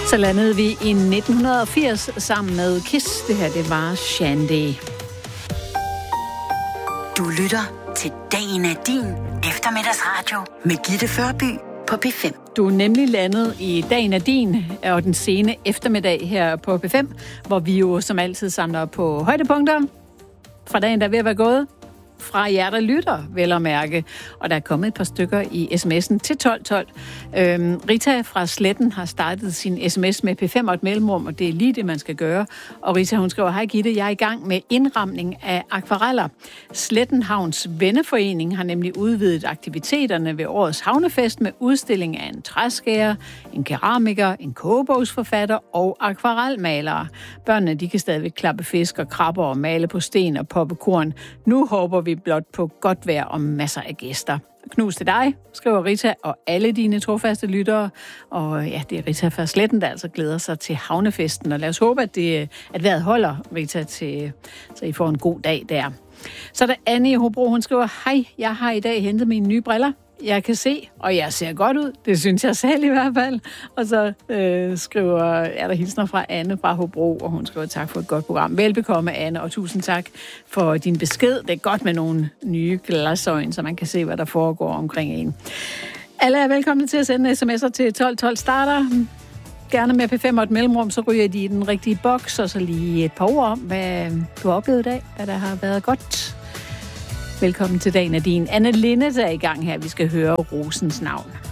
Så landede vi i 1980 sammen med Kiss. Det her, det var Shandy. Du lytter til Dagen er din eftermiddagsradio med Gitte Førby på P5. Du er nemlig landet i Dagen er din og den sene eftermiddag her på P5, hvor vi jo som altid samler på højdepunkter fra dagen, der er ved at være gået. Fra jer, der lytter, vel at mærke. Og der er kommet et par stykker i sms'en til 1212. Rita fra Sletten har startet sin sms med P5 og et mellemrum, og det er lige det, man skal gøre. Og Rita, hun skriver, hej Gitte, jeg er i gang med indramning af akvareller. Slettenhavns Venneforening har nemlig udvidet aktiviteterne ved årets havnefest med udstilling af en træskærer, en keramiker, en kogebogsforfatter og akvarelmalere. Børnene, de kan stadigvæk klappe fisk og krabber og male på sten og poppe korn. Nu håber vi blot på godt vejr og masser af gæster. Knus til dig, skriver Rita, og alle dine trofaste lyttere. Og ja, det er Rita fra Sletten, der altså glæder sig til havnefesten. Og lad os håbe, at vejret holder, Rita, så I får en god dag der. Så er der Anne i Hobro, hun skriver, hej, jeg har i dag hentet mine nye briller. Jeg kan se, og jeg ser godt ud. Det synes jeg selv i hvert fald. Og så er der hilsner fra Anne fra Hobro, og hun skriver tak for et godt program. Velbekomme, Anne, og tusind tak for din besked. Det er godt med nogle nye glasøjne, så man kan se, hvad der foregår omkring en. Alle er velkomne til at sende sms'er til 1212 starter. Gerne med P5 og et mellemrum, så ryger de i den rigtige boks, og så lige et par ord om, hvad du har oplevet i dag, hvad der har været godt. Velkommen til Dagen er din. Anne Linnet er i gang her. Vi skal høre Rosens navn.